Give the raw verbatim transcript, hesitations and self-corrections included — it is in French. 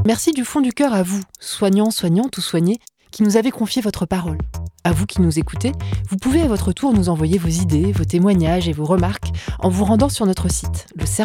Merci du fond du cœur à vous, soignants, soignantes ou soignés, qui nous avez confié votre parole. À vous qui nous écoutez, vous pouvez à votre tour nous envoyer vos idées, vos témoignages et vos remarques en vous rendant sur notre site, le